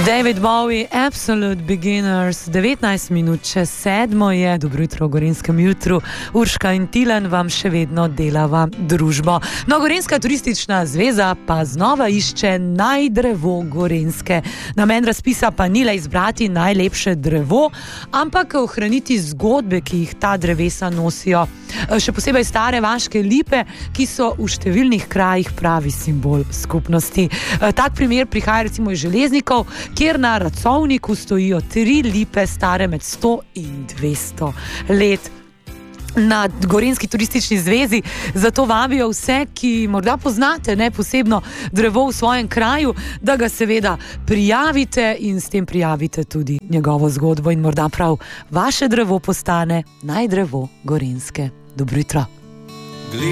David Bowie, Absolute Beginners, 19 minut čez 7 je, dobro jutro v Gorenjskem jutru, Urška in Tilen vam še vedno delava družbo. No, Gorenjska turistična zveza pa znova išče najdrevo Gorenjske. Namen razpisa pa ni le izbrati najlepše drevo, ampak ohraniti zgodbe, ki jih ta drevesa nosijo. Še posebej stare vaške lipe, ki so v številnih krajih pravi simbol skupnosti. Tak primer prihaja recimo iz Železnikov, kjer na Racovniku stojijo 3 lipe stare med 100 in 200 let. Na Gorenjski turistični zvezi zato vabijo vse, ki morda poznate posebno drevo v svojem kraju, da ga seveda prijavite in s tem prijavite tudi njegovo zgodbo in morda prav vaše drevo postane najdrevo Gorenjske. Dobro jutro.